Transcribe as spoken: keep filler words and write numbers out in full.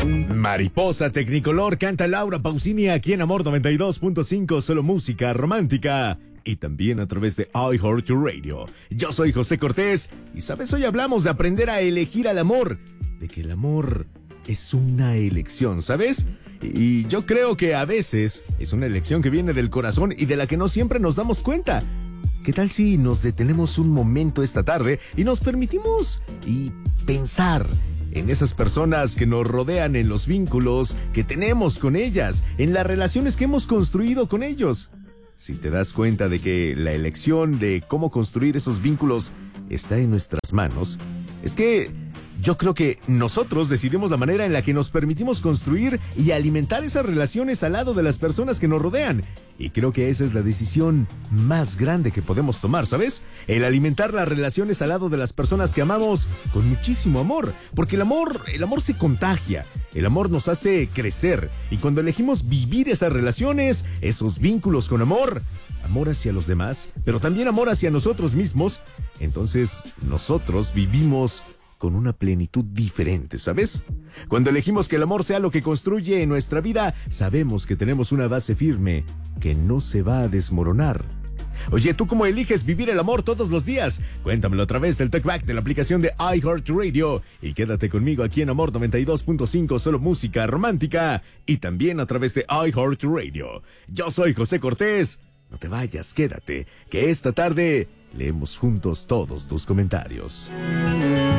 Mariposa Tecnicolor canta Laura Pausini aquí en Amor noventa y dos punto cinco, solo música romántica. Y también a través de iHeartRadio. Yo soy José Cortés y sabes, hoy hablamos de aprender a elegir al amor. De que el amor es una elección, ¿sabes? Y yo creo que a veces es una elección que viene del corazón y de la que no siempre nos damos cuenta. ¿Qué tal si nos detenemos un momento esta tarde y nos permitimos y pensar en esas personas que nos rodean, en los vínculos que tenemos con ellas, en las relaciones que hemos construido con ellos? Si te das cuenta de que la elección de cómo construir esos vínculos está en nuestras manos, es que yo creo que nosotros decidimos la manera en la que nos permitimos construir y alimentar esas relaciones al lado de las personas que nos rodean. Y creo que esa es la decisión más grande que podemos tomar, ¿sabes? El alimentar las relaciones al lado de las personas que amamos con muchísimo amor. Porque el amor, el amor se contagia. El amor nos hace crecer. Y cuando elegimos vivir esas relaciones, esos vínculos con amor, amor hacia los demás, pero también amor hacia nosotros mismos, entonces nosotros vivimos con una plenitud diferente, ¿sabes? Cuando elegimos que el amor sea lo que construye en nuestra vida, sabemos que tenemos una base firme que no se va a desmoronar. Oye, ¿tú cómo eliges vivir el amor todos los días? Cuéntamelo a través del TalkBack de la aplicación de iHeartRadio y quédate conmigo aquí en Amor noventa y dos punto cinco, solo música romántica, y también a través de iHeartRadio. Yo soy José Cortés. No te vayas, quédate, que esta tarde leemos juntos todos tus comentarios.